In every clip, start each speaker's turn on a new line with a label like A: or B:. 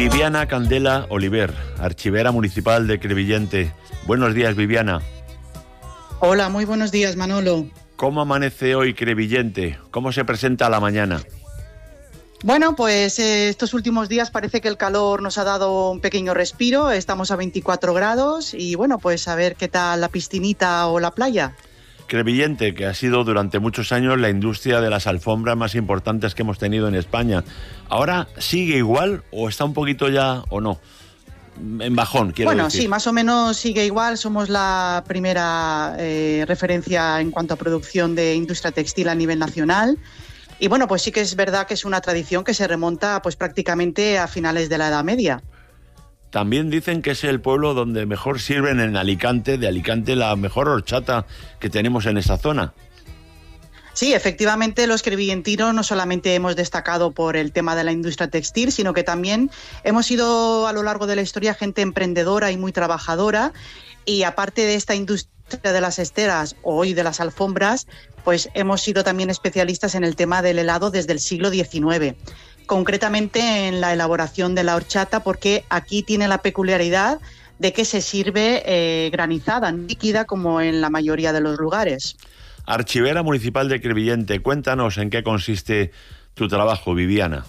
A: Viviana Candela Oliver, archivera municipal de Crevillente. Buenos días, Viviana.
B: Hola, muy buenos días, Manolo.
A: ¿Cómo amanece hoy Crevillente? ¿Cómo se presenta a la mañana?
B: Bueno, pues estos últimos días parece que el calor nos ha dado un pequeño respiro. Estamos a 24 grados y bueno, pues a ver qué tal la piscinita o la playa.
A: Crevillente, que ha sido durante muchos años la industria de las alfombras más importantes que hemos tenido en España. ¿Ahora sigue igual o está un poquito ya o no? En bajón, quiero decir.
B: Bueno, sí, más o menos sigue igual. Somos la primera referencia en cuanto a producción de industria textil a nivel nacional. Y bueno, pues sí que es verdad que es una tradición que se remonta pues prácticamente a finales de la Edad Media.
A: También dicen que es el pueblo donde mejor sirven en Alicante, de Alicante la mejor horchata que tenemos en esa zona.
B: Sí, efectivamente, los crevillentinos no solamente hemos destacado por el tema de la industria textil, sino que también hemos sido a lo largo de la historia gente emprendedora y muy trabajadora. Y aparte de esta industria de las esteras o hoy de las alfombras, pues hemos sido también especialistas en el tema del helado desde el siglo XIX. Concretamente en la elaboración de la horchata, porque aquí tiene la peculiaridad de que se sirve granizada, líquida, como en la mayoría de los lugares.
A: Archivera municipal de Crevillente, cuéntanos en qué consiste tu trabajo, Viviana.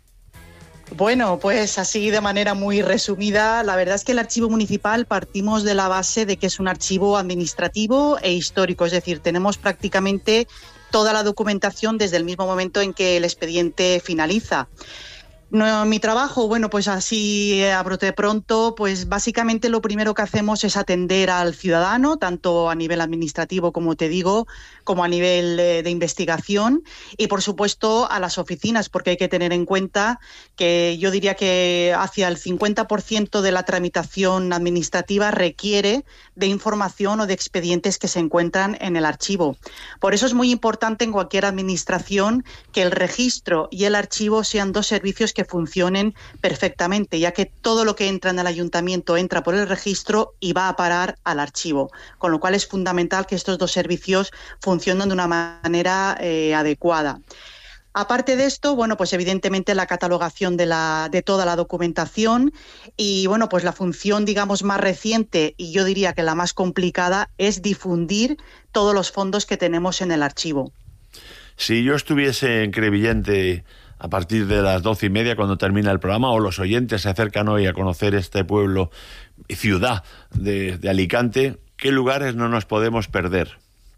B: Bueno, pues así de manera muy resumida, la verdad es que el archivo municipal partimos de la base de que es un archivo administrativo e histórico, es decir, tenemos prácticamente toda la documentación desde el mismo momento en que el expediente finaliza. No, mi trabajo, bueno, pues así a brote pronto, pues básicamente lo primero que hacemos es atender al ciudadano, tanto a nivel administrativo, como te digo, como a nivel de investigación y, por supuesto, a las oficinas, porque hay que tener en cuenta que yo diría que hacia el 50% de la tramitación administrativa requiere de información o de expedientes que se encuentran en el archivo. Por eso es muy importante en cualquier administración que el registro y el archivo sean dos servicios que funcionen perfectamente, ya que todo lo que entra en el ayuntamiento entra por el registro y va a parar al archivo, con lo cual es fundamental que estos dos servicios funcionen de una manera adecuada. Aparte de esto, bueno, pues evidentemente la catalogación de toda la documentación y, bueno, pues la función, digamos, más reciente y yo diría que la más complicada es difundir todos los fondos que tenemos en el archivo.
A: Si yo estuviese en Crevillente a partir de las 12:30 cuando termina el programa, o los oyentes se acercan hoy a conocer este pueblo y ciudad de Alicante, ¿qué lugares no nos podemos perder?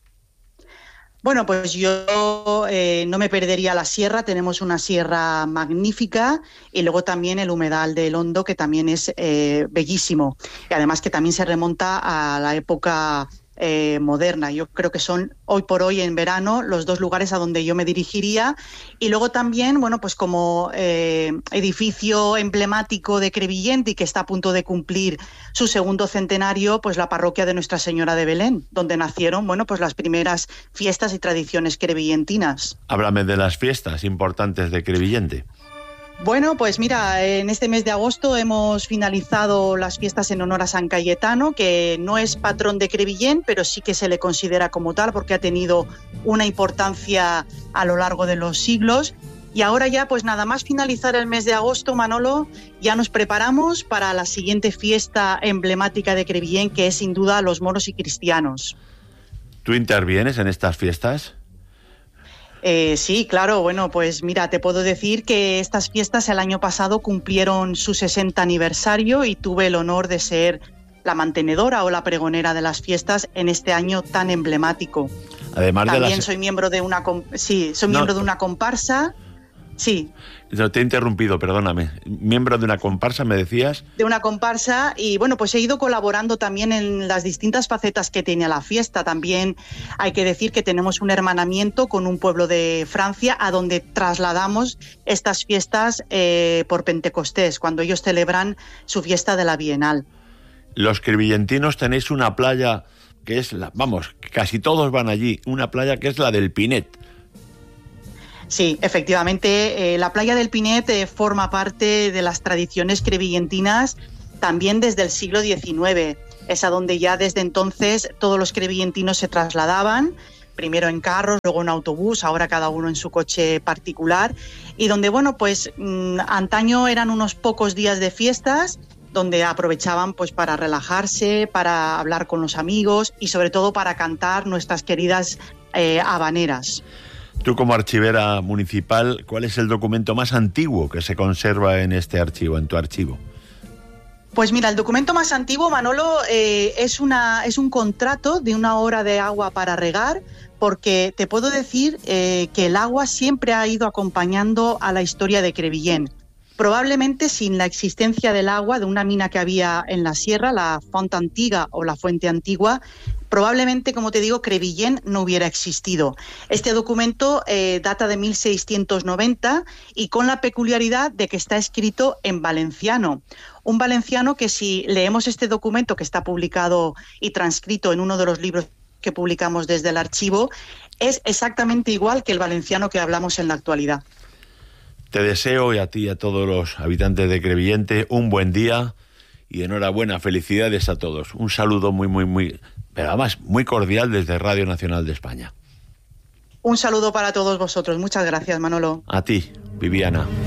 B: Bueno, pues yo no me perdería la sierra, tenemos una sierra magnífica y luego también el humedal del Hondo, que también es bellísimo y además que también se remonta a la época moderna. Yo creo que son hoy por hoy en verano los dos lugares a donde yo me dirigiría y luego también, bueno, pues como edificio emblemático de Crevillente y que está a punto de cumplir su segundo centenario, pues la parroquia de Nuestra Señora de Belén, donde nacieron, bueno, pues las primeras fiestas y tradiciones crevillentinas.
A: Háblame de las fiestas importantes de Crevillente.
B: Bueno, pues mira, en este mes de agosto hemos finalizado las fiestas en honor a San Cayetano, que no es patrón de Crevillent, pero sí que se le considera como tal porque ha tenido una importancia a lo largo de los siglos. Y ahora ya, pues nada más finalizar el mes de agosto, Manolo, ya nos preparamos para la siguiente fiesta emblemática de Crevillent, que es sin duda los moros y cristianos.
A: ¿Tú intervienes en estas fiestas?
B: Sí, claro, bueno, pues mira, te puedo decir que estas fiestas el año pasado cumplieron su 60 aniversario y tuve el honor de ser la mantenedora o la pregonera de las fiestas en este año tan emblemático.
A: Además
B: también soy miembro de una miembro de una comparsa. Sí.
A: Te he interrumpido, perdóname. Miembro de una comparsa, me decías.
B: De una comparsa y bueno, pues he ido colaborando también en las distintas facetas que tenía la fiesta. También hay que decir que tenemos un hermanamiento con un pueblo de Francia a donde trasladamos estas fiestas por Pentecostés, cuando ellos celebran su fiesta de la Bienal.
A: Los crevillentinos tenéis una playa que es casi todos van allí, una playa que es la del Pinet.
B: Sí, efectivamente, la playa del Pinet forma parte de las tradiciones crevillentinas también desde el siglo XIX. Es a donde ya desde entonces todos los crevillentinos se trasladaban primero en carros, luego en autobús, ahora cada uno en su coche particular, y donde, bueno, pues antaño eran unos pocos días de fiestas, donde aprovechaban pues para relajarse, para hablar con los amigos y sobre todo para cantar nuestras queridas habaneras.
A: Tú, como archivera municipal, ¿cuál es el documento más antiguo que se conserva en este archivo, en tu archivo?
B: Pues mira, el documento más antiguo, Manolo, es un contrato de una hora de agua para regar, porque te puedo decir que el agua siempre ha ido acompañando a la historia de Crevillent. Probablemente sin la existencia del agua, de una mina que había en la sierra, la Font Antiga o la Fuente Antigua, probablemente, como te digo, Crevillent no hubiera existido. Este documento data de 1690 y con la peculiaridad de que está escrito en valenciano. Un valenciano que, si leemos este documento, que está publicado y transcrito en uno de los libros que publicamos desde el archivo, es exactamente igual que el valenciano que hablamos en la actualidad.
A: Te deseo, y a ti y a todos los habitantes de Crevillent, un buen día y enhorabuena, felicidades a todos. Un saludo muy, pero además muy cordial desde Radio Nacional de España.
B: Un saludo para todos vosotros. Muchas gracias, Manolo.
A: A ti, Viviana.